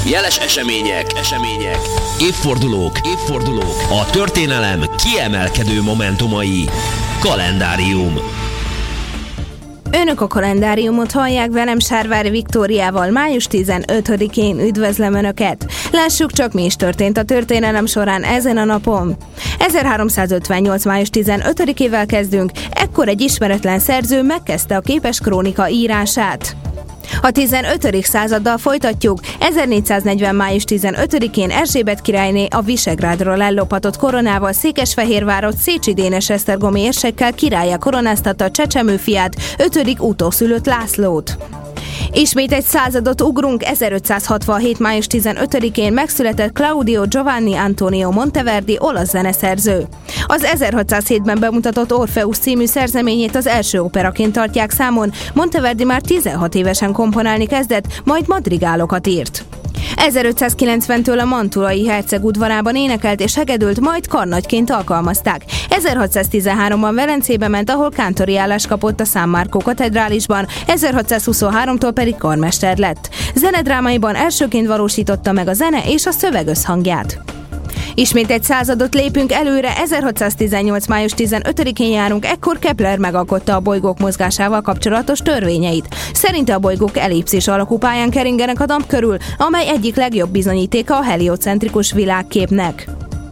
Jeles események, évfordulók, a történelem kiemelkedő momentumai. Kalendárium. Önök a kalendáriumot hallják, velem Sárvári Viktóriával. Május 15-én üdvözlöm Önöket. Lássuk csak, mi is történt a történelem során ezen a napon. 1358. május 15-ével kezdünk, ekkor egy ismeretlen szerző megkezdte a képeskrónika írását. A 15. századdal folytatjuk. 1440. május 15-én Erzsébet királyné a Visegrádról ellopatott koronával Székesfehérvárot Szécsi Dénes esztergomi érsekkel királlyá koronáztatta a csecsemő fiát, 5. utószülött Lászlót. Ismét egy századot ugrunk. 1567. május 15-én megszületett Claudio Giovanni Antonio Monteverdi, olasz zeneszerző. Az 1607-ben bemutatott Orpheus című szerzeményét az első operaként tartják számon. Monteverdi már 16 évesen komponálni kezdett, majd madrigálokat írt. 1590-től a mantulai herceg udvarában énekelt és hegedült, majd karnagyként alkalmazták. 1613-ban Velencébe ment, ahol kántori állást kapott a San Marco katedrálisban, 1623-tól pedig karmester lett. Zenedrámaiban elsőként valósította meg a zene és a szöveg összhangját. Ismét egy századot lépünk előre. 1618. május 15-én járunk, ekkor Kepler megalkotta a bolygók mozgásával kapcsolatos törvényeit. Szerinte a bolygók ellipszis alakú pályán keringenek a nap körül, amely egyik legjobb bizonyítéka a heliocentrikus világképnek.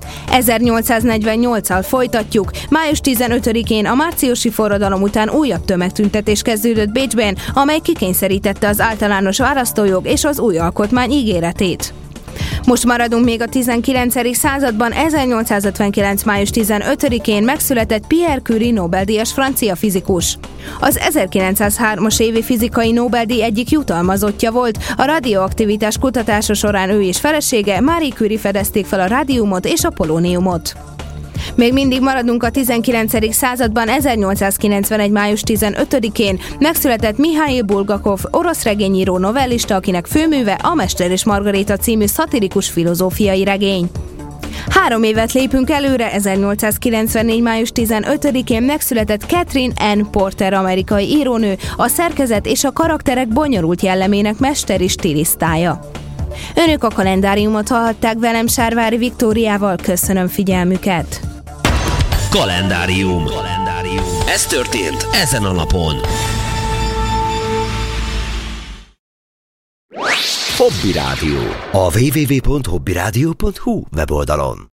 1848-al folytatjuk. Május 15-én a márciusi forradalom után újabb tömegtüntetés kezdődött Bécsben, amely kikényszerítette az általános választójog és az új alkotmány ígéretét. Most maradunk még a 19. században. 1859. május 15-én megszületett Pierre Curie Nobel-díjas francia fizikus. Az 1903-as évi fizikai Nobel-díj egyik jutalmazottja volt. A radioaktivitás kutatása során ő és felesége, Marie Curie fedezték fel a rádiumot és a polóniumot. Még mindig maradunk a 19. században. 1891. május 15-én megszületett Mihail Bulgakov, orosz regényíró, novellista, akinek főműve a Mester és Margaréta című szatirikus filozófiai regény. 3 évet lépünk előre. 1894. május 15-én megszületett Catherine Ann Porter, amerikai írónő, a szerkezet és a karakterek bonyolult jellemének mesteri stilisztája. Önök a kalendáriumot hallhatták, velem Sárvári Viktóriával. Köszönöm figyelmüket! Kalendárium. Ez történt ezen a napon. Hobby Rádió. A www.hobbyradio.hu weboldalon.